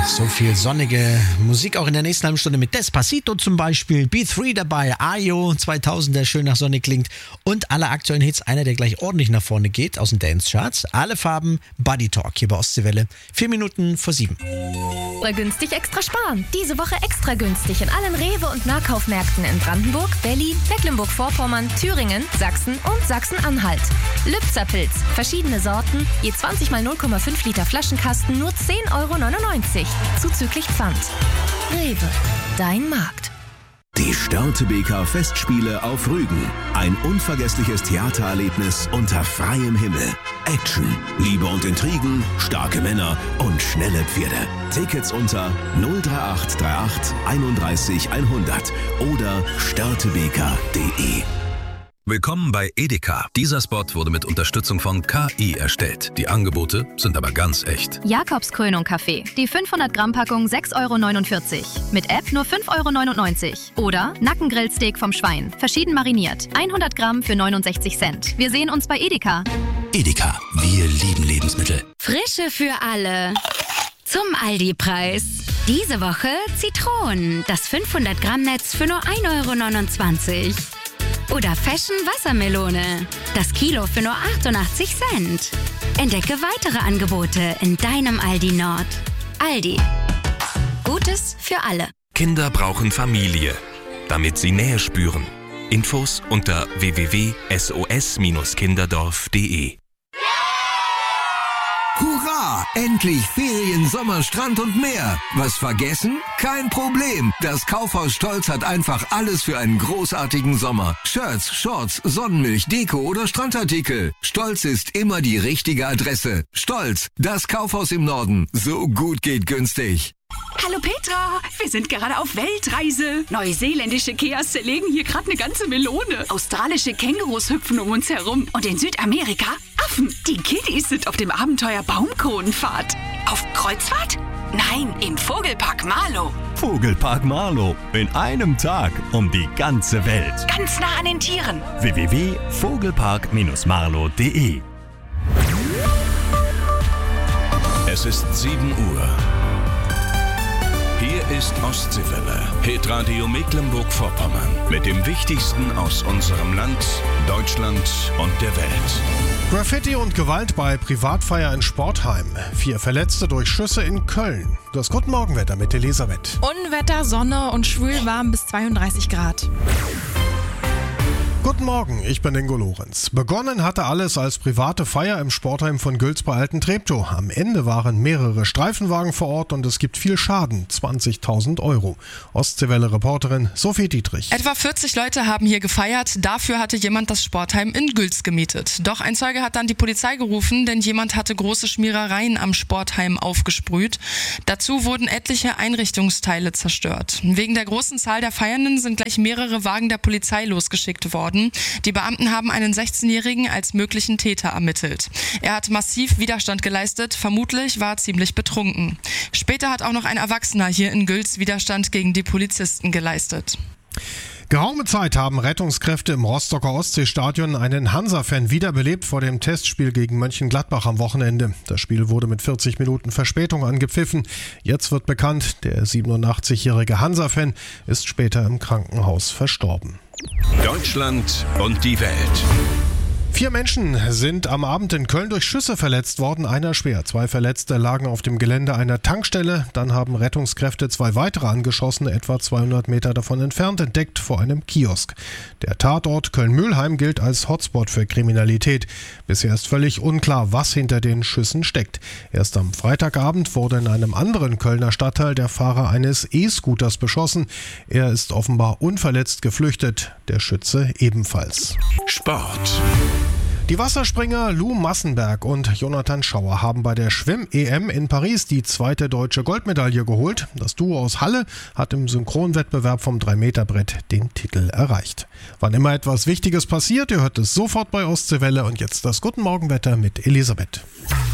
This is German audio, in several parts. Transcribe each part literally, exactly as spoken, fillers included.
So viel sonnige Musik auch in der nächsten halben Stunde mit Despacito zum Beispiel, B drei dabei, Ayo zweitausend, der schön nach Sonne klingt und alle aktuellen Hits, einer, der gleich ordentlich nach vorne geht aus den Dance-Charts. Alle Farben, Buddy Talk hier bei Ostseewelle, vier Minuten vor sieben. Extra günstig, extra sparen. Diese Woche extra günstig in allen Rewe- und Nahkaufmärkten in Brandenburg, Berlin, Mecklenburg-Vorpommern, Thüringen, Sachsen und Sachsen-Anhalt. Lübzer-Pilz, verschiedene Sorten, je zwanzig mal null Komma fünf Liter Flaschenkasten, nur zehn Euro neunundneunzig. Zuzüglich Pfand. Rewe, dein Markt. Die Störtebeker Festspiele auf Rügen. Ein unvergessliches Theatererlebnis unter freiem Himmel. Action, Liebe und Intrigen, starke Männer und schnelle Pferde. Tickets unter null drei acht drei acht einunddreißig hundert oder störtebeker punkt de. Willkommen bei Edeka. Dieser Spot wurde mit Unterstützung von K I erstellt. Die Angebote sind aber ganz echt. Jakobskrönung Kaffee. Die fünfhundert Gramm Packung sechs Euro neunundvierzig. Mit App nur fünf Euro neunundneunzig. Oder Nackengrillsteak vom Schwein. Verschieden mariniert. hundert Gramm für neunundsechzig Cent. Wir sehen uns bei Edeka. Edeka, wir lieben Lebensmittel. Frische für alle. Zum Aldi-Preis. Diese Woche Zitronen. Das fünfhundert Gramm Netz für nur ein Euro neunundzwanzig. Oder Fashion Wassermelone. Das Kilo für nur achtundachtzig Cent. Entdecke weitere Angebote in deinem Aldi Nord. Aldi. Gutes für alle. Kinder brauchen Familie, damit sie Nähe spüren. Infos unter w w w punkt s o s Bindestrich kinderdorf punkt de. Hurra! Endlich Ferien, Sommer, Strand und mehr. Was vergessen? Kein Problem. Das Kaufhaus Stolz hat einfach alles für einen großartigen Sommer. Shirts, Shorts, Sonnenmilch, Deko oder Strandartikel. Stolz ist immer die richtige Adresse. Stolz, das Kaufhaus im Norden. So gut geht günstig. Hallo Petra, wir sind gerade auf Weltreise. Neuseeländische Keas zerlegen hier gerade eine ganze Melone. Australische Kängurus hüpfen um uns herum. Und in Südamerika Affen. Die Kiddies sind auf dem Abenteuer Baumkronenfahrt. Auf Kreuzfahrt? Nein, im Vogelpark Marlow. Vogelpark Marlow. In einem Tag um die ganze Welt. Ganz nah an den Tieren. w w w punkt vogelpark Bindestrich marlow punkt de. Es ist sieben Uhr. Hier ist Ostseewelle, Hitradio Mecklenburg-Vorpommern. Mit dem Wichtigsten aus unserem Land, Deutschland und der Welt. Graffiti und Gewalt bei Privatfeier in Sportheim. Vier Verletzte durch Schüsse in Köln. Das Guten Morgenwetter mit Elisabeth. Unwetter, Sonne und schwül warm bis zweiunddreißig Grad. Guten Morgen, ich bin Ingo Lorenz. Begonnen hatte alles als private Feier im Sportheim von Güls bei Altentreptow. Am Ende waren mehrere Streifenwagen vor Ort und es gibt viel Schaden, zwanzigtausend Euro. Ostseewelle-Reporterin Sophie Dietrich. Etwa vierzig Leute haben hier gefeiert. Dafür hatte jemand das Sportheim in Güls gemietet. Doch ein Zeuge hat dann die Polizei gerufen, denn jemand hatte große Schmierereien am Sportheim aufgesprüht. Dazu wurden etliche Einrichtungsteile zerstört. Wegen der großen Zahl der Feiernden sind gleich mehrere Wagen der Polizei losgeschickt worden. Die Beamten haben einen sechzehnjährigen als möglichen Täter ermittelt. Er hat massiv Widerstand geleistet, vermutlich war er ziemlich betrunken. Später hat auch noch ein Erwachsener hier in Güls Widerstand gegen die Polizisten geleistet. Geraume Zeit haben Rettungskräfte im Rostocker Ostseestadion einen Hansa-Fan wiederbelebt vor dem Testspiel gegen Mönchengladbach am Wochenende. Das Spiel wurde mit vierzig Minuten Verspätung angepfiffen. Jetzt wird bekannt, der siebenundachtzigjährige Hansa-Fan ist später im Krankenhaus verstorben. Deutschland und die Welt. Vier Menschen sind am Abend in Köln durch Schüsse verletzt worden, einer schwer. Zwei Verletzte lagen auf dem Gelände einer Tankstelle. Dann haben Rettungskräfte zwei weitere Angeschossene etwa zweihundert Meter davon entfernt entdeckt, vor einem Kiosk. Der Tatort Köln-Mülheim gilt als Hotspot für Kriminalität. Bisher ist völlig unklar, was hinter den Schüssen steckt. Erst am Freitagabend wurde in einem anderen Kölner Stadtteil der Fahrer eines E-Scooters beschossen. Er ist offenbar unverletzt geflüchtet, der Schütze ebenfalls. Sport. Die Wasserspringer Lou Massenberg und Jonathan Schauer haben bei der Schwimm-E M in Paris die zweite deutsche Goldmedaille geholt. Das Duo aus Halle hat im Synchronwettbewerb vom drei Meter Brett den Titel erreicht. Wann immer etwas Wichtiges passiert, ihr hört es sofort bei Ostseewelle und jetzt das Guten Morgenwetter mit Elisabeth.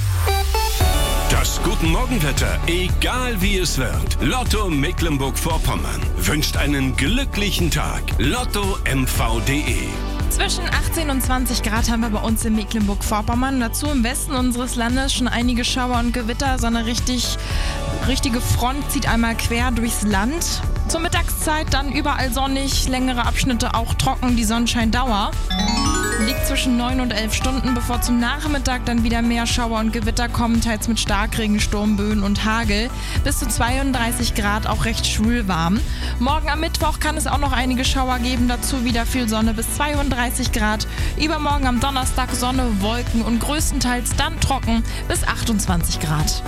Das Guten Morgenwetter, egal wie es wird. Lotto Mecklenburg-Vorpommern wünscht einen glücklichen Tag. Lotto M V punkt de. Zwischen achtzehn und zwanzig Grad haben wir bei uns in Mecklenburg-Vorpommern. Dazu im Westen unseres Landes schon einige Schauer und Gewitter. So eine richtig Richtige Front zieht einmal quer durchs Land. Zur Mittagszeit dann überall sonnig, längere Abschnitte auch trocken, die Sonnenscheindauer liegt zwischen neun und elf Stunden, bevor zum Nachmittag dann wieder mehr Schauer und Gewitter kommen, teils mit Starkregen, Sturmböen und Hagel. Bis zu zweiunddreißig Grad, auch recht schwül warm. Morgen am Mittwoch kann es auch noch einige Schauer geben, dazu wieder viel Sonne bis zweiunddreißig Grad. Übermorgen am Donnerstag Sonne, Wolken und größtenteils dann trocken bis achtundzwanzig Grad.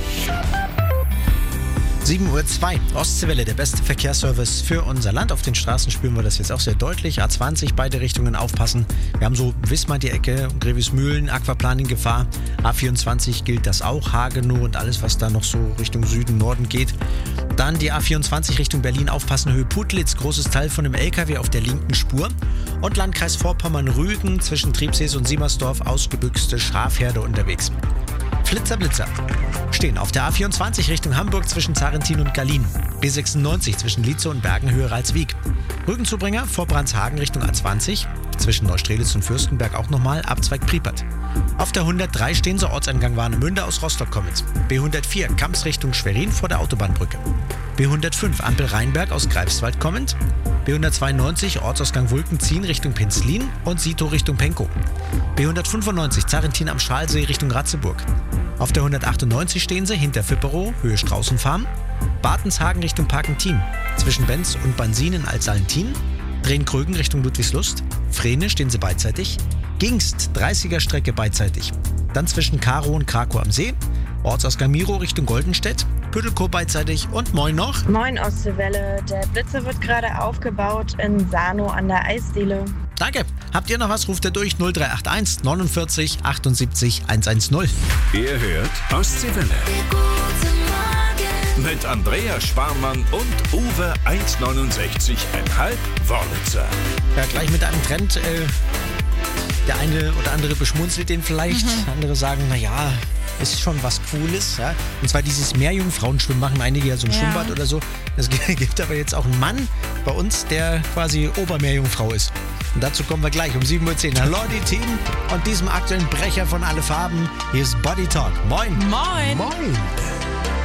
sieben Uhr zwei, Ostseewelle, der beste Verkehrsservice für unser Land. Auf den Straßen spüren wir das jetzt auch sehr deutlich. A zwanzig, beide Richtungen aufpassen. Wir haben so Wismar die Ecke, Grevesmühlen, Aquaplaning Gefahr. A vierundzwanzig gilt das auch, Hagenow und alles, was da noch so Richtung Süden, Norden geht. Dann die A vierundzwanzig Richtung Berlin, aufpassen, Höhe Putlitz, großes Teil von einem L K W auf der linken Spur. Und Landkreis Vorpommern-Rügen, zwischen Triebsees und Siemersdorf, ausgebüxte Schafherde unterwegs. Flitzer, Blitzer stehen auf der A vierundzwanzig Richtung Hamburg zwischen Zarentin und Gallien. B sechsundneunzig zwischen Lietzow und Bergen, Höhe Ralswiek. Rügenzubringer vor Brandshagen Richtung A zwanzig. Zwischen Neustrelitz und Fürstenberg auch nochmal, Abzweig Priepert. Auf der hundertdrei stehen sie, Ortseingang Warnemünde aus Rostock kommend. B hundertvier Kamps Richtung Schwerin vor der Autobahnbrücke. B hundertfünf Ampel Rheinberg aus Greifswald kommend. B hundertzweiundneunzig Ortsausgang Wulkenziehen Richtung Penzlin und Sito Richtung Penkow. B hundertfünfundneunzig Zarentin am Schalsee Richtung Ratzeburg. Auf der hundertachtundneunzig stehen sie hinter Fipperow, Höhe Straußenfarm. Bartenshagen Richtung Parkentin. Zwischen Benz und Bansin in Altsalentin. Drehen-Krögen Richtung Ludwigslust. Frene stehen sie beidseitig. Gingst, dreißiger Strecke beidseitig. Dann zwischen Karow und Krakow am See. Ortsausgang Miro Richtung Goldenstedt. Püttelkow beidseitig und moin noch. Moin Ostseewelle, der Blitzer wird gerade aufgebaut in Sarnow an der Eisdiele. Danke. Habt ihr noch was? Ruft ihr durch null drei acht eins neunundvierzig achtundsiebzig hundertzehn. Ihr hört Ostseewelle. Mit Andrea Sparmann und Uwe eins neunundsechzig Komma fünf Wörlitzer. Ja, gleich mit einem Trend. Äh, der eine oder andere beschmunzelt den vielleicht. Mhm. Andere sagen, naja, ist schon was Cooles. Ja? Und zwar dieses Meerjungfrauenschwimmen machen einige ja so ein ja. Schwimmbad oder so. Es gibt aber jetzt auch einen Mann bei uns, der quasi Obermeerjungfrau ist. Und dazu kommen wir gleich um sieben Uhr zehn. Hallo die Team und diesem aktuellen Brecher von Alle Farben. Hier ist Body Talk. Moin. Moin. Moin.